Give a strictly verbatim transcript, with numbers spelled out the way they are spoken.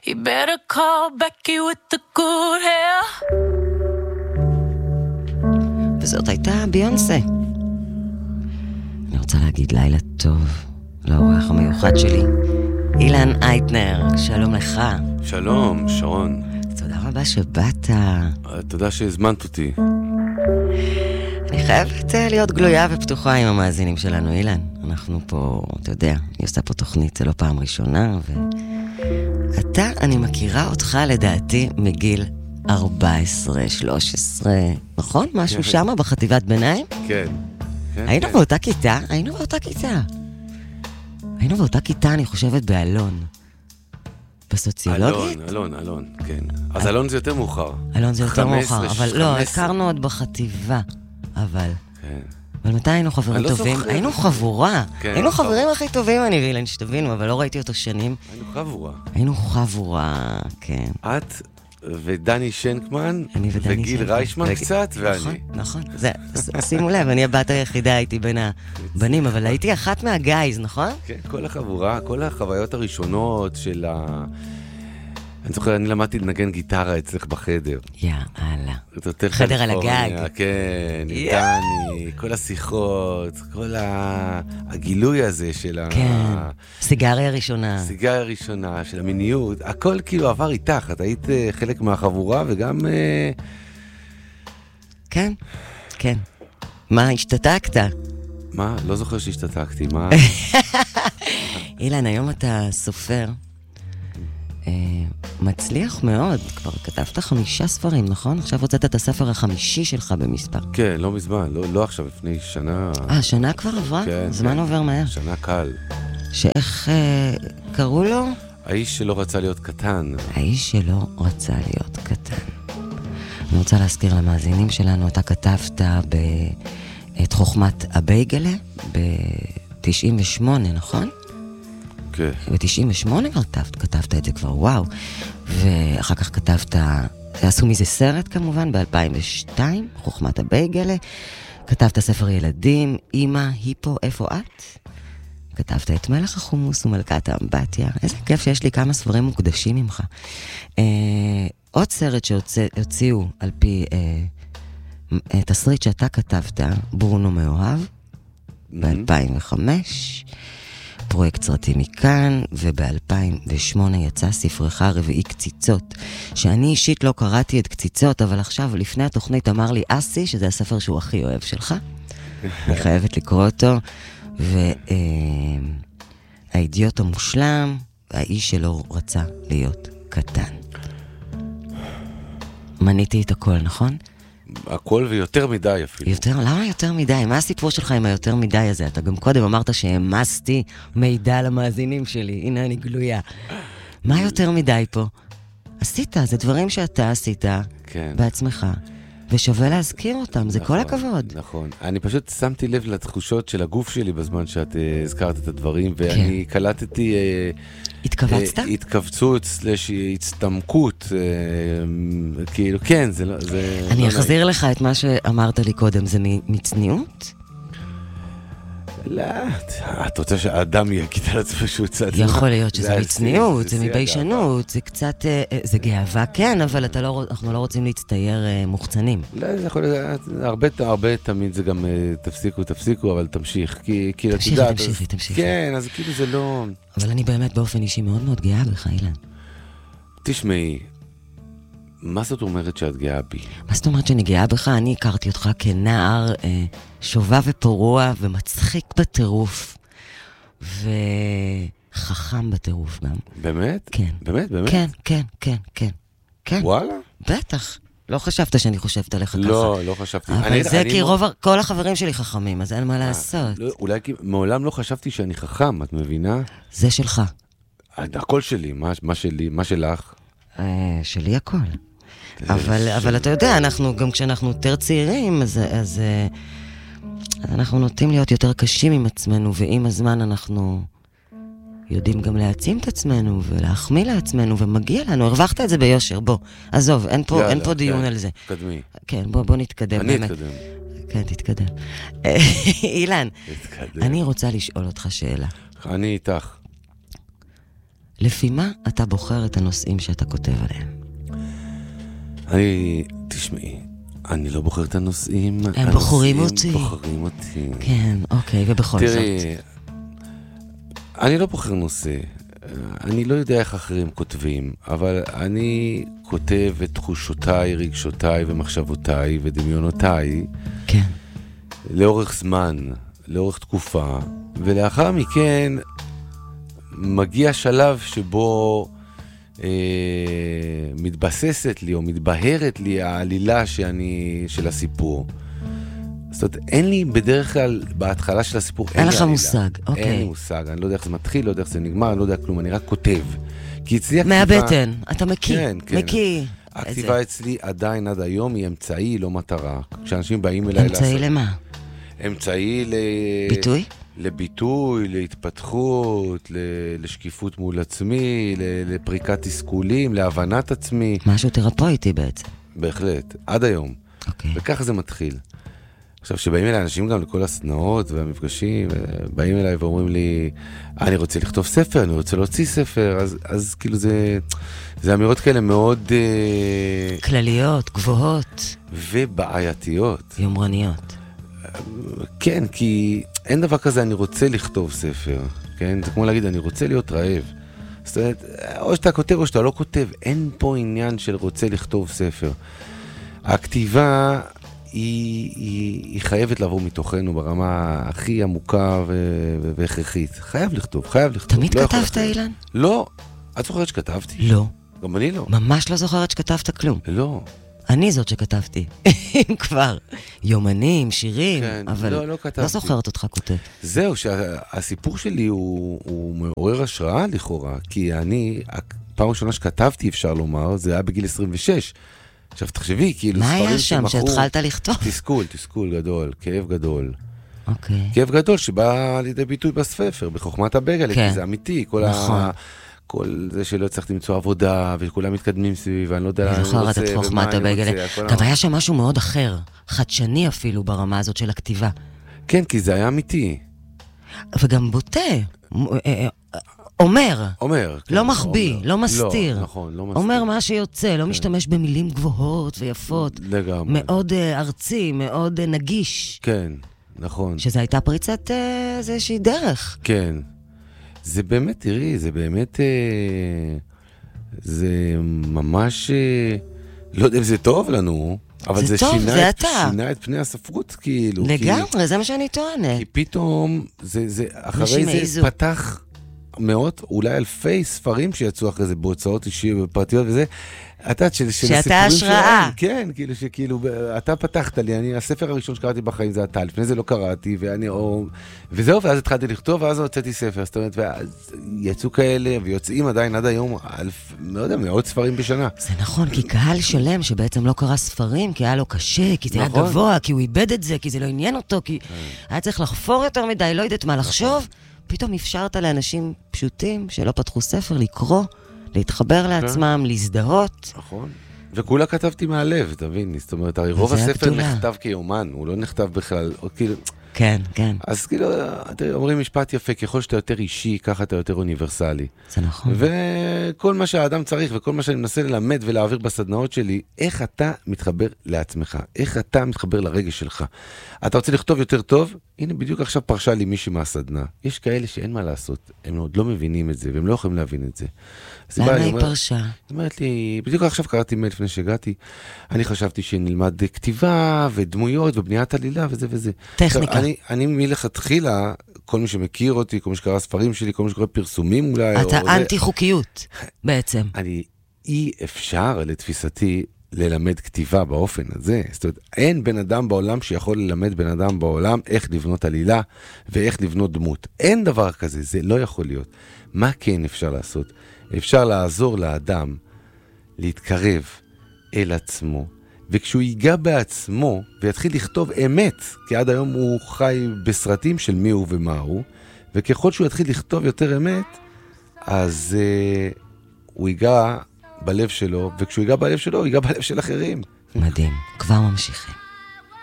You better call Becky with the good hair. וזאת הייתה ביונסה. אני רוצה להגיד לילה טוב לאורח המיוחד שלי, אילן אייטנר. שלום לך. שלום, שרון. תודה רבה שבאת. תודה שהזמנת אותי. אני חייבת להיות גלויה ופתוחה עם המאזינים שלנו, אילן. אנחנו פה, אתה יודע, אני עושה פה תוכנית, זה לא פעם ראשונה, ואתה, אני מכירה אותך לדעתי מגיל ארבע עשרה שלוש עשרה, נכון? משהו שמה בחטיבת ביניים? כן. היינו באותה כיתה? היינו באותה כיתה. היינו באותה כיתה, אני חושבת, באלון. בסוציולוגית? אלון, אלון, אלון, כן. אז אלון זה יותר מאוחר. אלון זה יותר מאוחר, אבל לא, הכרנו עוד בחטיבה, אבל... כן. אבל מתי היינו חברים טובים? היינו חבורה. היינו חברים הכי טובים, אני ואילן, שתבינו, אבל לא ראיתי אותו שנים. היינו חבורה. היינו חבורה, כן. את ודני שנקמן, ודני וגיל ריישמן קצת, ואני. נכון, נכון. שימו לב, אני הבת היחידה, הייתי בין הבנים, אבל הייתי אחת מהגייז, נכון? כן, כל החבורה, כל החוויות הראשונות של ה... אני זוכר, אני למדתי לנגן גיטרה אצלך בחדר. יאללה. חדר על הגג. כן, דני, כל השיחות, כל הגילוי הזה של ה... כן, סיגריה ראשונה. סיגריה ראשונה, של המיניות, הכל כאילו עבר איתך, את היית חלק מהחבורה וגם... כן, כן. מה, השתתקת? מה? לא זוכר שהשתתקתי, מה? אילן, היום אתה סופר. מצליח מאוד, כבר כתבת חמישה ספרים, נכון? עכשיו הוצאת את הספר החמישי שלך במספר. כן, לא מזמן, לא, לא עכשיו, לפני שנה. אה, שנה כבר עברה? כן, זמן כן. עובר מהר. שנה קל. שאיך אה, קראו לו? האיש שלא רצה להיות קטן. האיש שלא רצה להיות קטן. אני רוצה להזכיר למאזינים שלנו, אתה כתבת את חוכמת הבייגלה ב-תשעים ושמונה, נכון? כן. ב-תשעים ושמונה כתבת, כתבת את זה כבר, וואו. ואחר כך כתבת, עשו מזה סרט כמובן, ב-אלפיים ושתיים, חוכמת הבייגלה. כתבת ספר ילדים, אמא, היפו, איפה את? כתבת את מלך החומוס ומלכת האמבטיה. איזה כיף שיש לי כמה ספרים מוקדשים ממך. אה, עוד סרט שהוציאו על פי אה, תסריט שאתה כתבת, ברונו מאוהב, ב-אלפיים וחמש. פרויקט סרטים מכאן, וב-אלפיים ושמונה יצא ספרך רביעי קציצות, שאני אישית לא קראתי את קציצות, אבל עכשיו לפני התוכנית אמר לי אסי, שזה הספר שהוא הכי אוהב שלך. אני חייבת לקרוא אותו. והאידיוט המושלם, האיש שלא רצה להיות קטן. מניתי את הכל, נכון? הכל ויותר מדי אפילו. יותר, למה יותר מדי? מה הסיפור שלך עם היותר מדי הזה? אתה גם קודם אמרת שהמסתי מידע למאזינים שלי. הנה אני גלויה. מה יותר מדי פה? עשית, זה דברים שאתה עשית כן. בעצמך. ושווה להזכיר אותם, זה נכון, כל הכבוד. נכון. אני פשוט שמתי לב לתחושות של הגוף שלי בזמן שאת uh, הזכרת את הדברים, ואני כן. קלטתי... Uh, התכווצת? Uh, התכווצות, סלשי, הצטמקות, uh, כאילו, כן, זה לא... זה אני לא אחזיר נעים. לך את מה שאמרת לי קודם, זה מצניעות? לא, את רוצה שהאדם יגיד על עצמו שהוא צד. יכול להיות שזה מצניעות, זה מביישנות, זה קצת, זה גאווה, כן, אבל אנחנו לא רוצים להצטייר מוחצנים. לא, זה יכול להיות, הרבה, הרבה תמיד זה גם תפסיקו, תפסיקו, אבל תמשיך, כי כאילו, תמשיכי, תמשיכי, תמשיכי. כן, אז כאילו זה לא... אבל אני באמת באופן אישי מאוד מאוד גאה בך, אילן. תשמעי, מה זאת אומרת שאת גאה בי? מה זאת אומרת שאני גאה בך? אני הכרתי אותך כנער אה, שובב ופורוע ומצחיק בטירוף וחכם בטירוף גם. באמת? כן. באמת? באמת? כן, כן, כן, כן. כן. וואלה? בטח. לא חשבת שאני חושבת עליך ככה. לא, לא חשבתי. אבל אני, זה אני כי מ... רוב, כל החברים שלי חכמים, אז אין מה לעשות. לא, אולי כי מעולם לא חשבתי שאני חכם, את מבינה? זה שלך. הכל שלי, מה, מה שלי, מה שלך? אה, שלי הכל. אבל, אבל אתה יודע, אנחנו, גם כשאנחנו יותר צעירים, אז, אז, אז אנחנו נוטים להיות יותר קשים עם עצמנו, ועם הזמן אנחנו יודעים גם להעצים את עצמנו, ולהחמיא לעצמנו, ומגיע לנו, הרווחת את זה ביושר, בוא, עזוב, אין פה, יאללה, אין פה דיון כן, על זה. תקדמי. כן, בוא, בוא נתקדם. אני באמת. אתקדם. כן, תתקדם. אילן, תתקדם. אני רוצה לשאול אותך שאלה. אני איתך. לפי מה אתה בוחר את הנושאים שאתה כותב עליהם? אני, תשמעי, אני לא בוחר את הנושאים. הם בוחרים אותי. הם בוחרים אותי. כן, אוקיי, ובכל זאת. תראי, אני לא בוחר נושא. אני לא יודע איך אחרים כותבים, אבל אני כותב את תחושותיי, רגשותיי ומחשבותיי ודמיונותיי. כן. לאורך זמן, לאורך תקופה, ולאחר מכן מגיע שלב שבו אה, מתבססת לי או מתבהרת לי העלילה שאני, של הסיפור. זאת אומרת, אין לי בדרך כלל, בהתחלה של הסיפור, אין, אין לי לך עלילה. מושג, אוקיי. אין לי מושג, אני לא יודע איך זה מתחיל, לא יודע איך זה נגמר, אני לא יודע כלום, אני רק כותב. כי אצלי הכתיבה... מהבטן, אתה מקיא, כן, כן. מקיא. הכתיבה אצלי עדיין עד היום היא אמצעי, לא מטרה. כשאנשים באים אליי... אמצעי למה? אמצעי ל... ביטוי? לביטוי, להתפתחות, לשקיפות מול עצמי, לפריקת תסכולים, להבנת עצמי. משהו תרפויטי בעצם. בהחלט, עד היום. אוקיי. וככה זה מתחיל. עכשיו, שבאים אליי אנשים גם לכל הסדנאות והמפגשים, באים אליי ואומרים לי, אני רוצה לכתוב ספר, אני רוצה להוציא ספר, אז, אז כאילו זה, זה אמירות כאלה מאוד... כלליות, גבוהות. ובעייתיות. יומרניות. כן, כי אין דבר כזה, אני רוצה לכתוב ספר, כן? זה כמו להגיד, אני רוצה להיות רעב. זאת אומרת, או שאתה כותב או שאתה לא כותב, אין פה עניין של רוצה לכתוב ספר. הכתיבה היא, היא, היא חייבת לעבור מתוכנו ברמה הכי עמוקה ו- והכרחית. חייב לכתוב, חייב לכתוב. תמיד לא כתבת, אילן? לא. את זוכרת שכתבתי? לא. גם אני לא. ממש לא זוכרת שכתבת כלום. לא. אני זאת שכתבתי, אם כבר. יומנים, שירים, כן, אבל לא, לא כתבתי. לא זוכרת אותך כותב. זהו, שהסיפור שלי הוא, הוא מעורר השראה לכאורה, כי אני, הפעם ראשונה שכתבתי, אפשר לומר, זה היה בגיל עשרים ושש. עכשיו תחשבי, כאילו מה ספרים היה שם שמחרו... שהתחלת לכתוב? תסכול, תסכול גדול, כאב גדול. אוקיי. כאב גדול שבא לידי ביטוי בספר, בחוכמת הבגל, כן. כי זה אמיתי, כל נכון. ה... כל זה שלא צריך למצוא עבודה, וכולם מתקדמים סביב, ואני לא יודע... אני זוכרת את חוכמת הבגל. גם היה שם משהו מאוד אחר, חדשני אפילו ברמה הזאת של הכתיבה. כן, כי זה היה אמיתי. וגם בוטה, אומר. אומר. כן, לא מחביא, אומר. לא מסתיר. לא, נכון, לא מסתיר. אומר מה שיוצא, לא משתמש במילים גבוהות ויפות. לגמרי. מאוד uh, ארצי, מאוד uh, נגיש. כן, נכון. שזה הייתה פריצת uh, איזושהי דרך. כן. זה באמת, תראי, זה באמת, אה, זה ממש, אה, לא יודע אם זה טוב לנו, אבל זה, זה טוב, שינה, זה את, אתה. שינה את פני הספרות, כאילו. לגמרי, כי, זה מה שאני טוענת. כי פתאום, זה, זה, אחרי זה מעיזו. פתח מאות, אולי אלפי ספרים שיצאו אחרי זה, בהוצאות אישיות ופרטיות וזה, אתה, של, של שאתה השראה. כן, כאילו, שכאילו, אתה פתחת לי, אני, הספר הראשון שקראתי בחיים זה אתה, לפני זה לא קראתי, ואני, או, וזהו, ואז התחלתי לכתוב, ואז הוצאתי ספר, זאת אומרת, ואז יצאו כאלה, ויוצאים עדיין עד היום, אלף, לא יודע, מאות ספרים בשנה. זה נכון, כי קהל שלם שבעצם לא קרא ספרים, כי היה לו קשה, כי זה נכון. היה גבוה, כי הוא איבד את זה, כי זה לא עניין אותו, כי היה צריך לחפור יותר מדי, לא יודעת מה לחשוב, פתאום אפשרת לאנשים פשוטים שלא פתחו ספר לקרוא, להתחבר לעצמם, להזדהות. נכון. וכולה כתבתי מהלב, תבין, זאת אומרת, הרי רוב הספר נכתב כיומן, הוא לא נכתב בכלל, כאילו... כן, כן. אז כאילו, אומרים משפט יפה, ככל שאתה יותר אישי, ככה אתה יותר אוניברסלי. זה נכון. וכל מה שהאדם צריך, וכל מה שאני מנסה ללמד ולהעביר בסדנאות שלי, איך אתה מתחבר לעצמך, איך אתה מתחבר לרגש שלך. אתה רוצה לכתוב יותר טוב? הנה, בדיוק עכשיו פרשה לי מישהי מהסדנה. יש כאלה שאין מה לעשות, הם עוד לא מבינים את זה, והם לא יכולים להבין את זה. למה היא פרשה? היא אומרת לי, בדיוק עכשיו קראתי מייל לפני שהגעתי, אני חשבתי שנלמד כתיבה ודמויות ובניית עלילה וזה וזה. טכניקה. עכשיו, אני, אני מלכתחילה, כל מי שמכיר אותי, כל מי שקרא ספרים שלי, כל מי שקורא פרסומים אולי... אתה אנטי חוקיות, בעצם. אני, אי אפשר לתפיסתי ללמד כתיבה באופן הזה. זאת אומרת, אין בן אדם בעולם שיכול ללמד בן אדם בעולם איך לבנות עלילה ואיך לבנות דמות. אין דבר כזה, זה לא יכול להיות. מה כן אפשר לעשות? אפשר לעזור לאדם להתקרב אל עצמו, וכשהוא ייגע בעצמו ויתחיל לכתוב אמת, כי עד היום הוא חי בסרטים של מי הוא ומה הוא, וככל שהוא יתחיל לכתוב יותר אמת, אז uh, הוא ייגע בלב שלו, וכשהוא ייגע בלב שלו, הוא ייגע בלב של אחרים. מדהים, כבר ממשיכים.